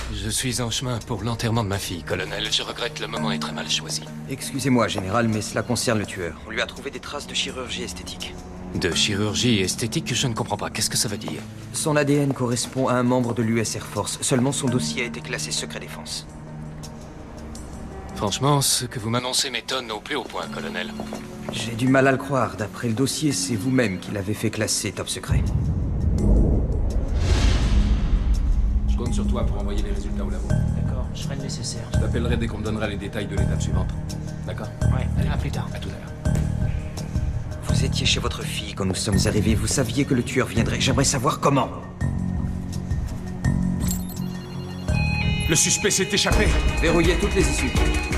Je suis en chemin pour l'enterrement de ma fille, colonel. Je regrette, le moment est très mal choisi. Excusez-moi, général, mais cela concerne le tueur. On lui a trouvé des traces de chirurgie esthétique. De chirurgie esthétique, je ne comprends pas. Qu'est-ce que ça veut dire? Son ADN correspond à un membre de l'US Air Force. Seulement son dossier a été classé secret défense. Franchement, ce que vous m'annoncez m'étonne au plus haut point, colonel. J'ai du mal à le croire. D'après le dossier, c'est vous-même qui l'avez fait classer top secret. Je compte sur toi pour envoyer les résultats au labo. D'accord, je ferai le nécessaire. Je t'appellerai dès qu'on me donnera les détails de l'étape suivante. D'accord? Ouais, à plus tard. À tout à l'heure. Vous étiez chez votre fille quand nous sommes arrivés. Vous saviez que le tueur viendrait. J'aimerais savoir comment. Le suspect s'est échappé. Verrouillez toutes les issues.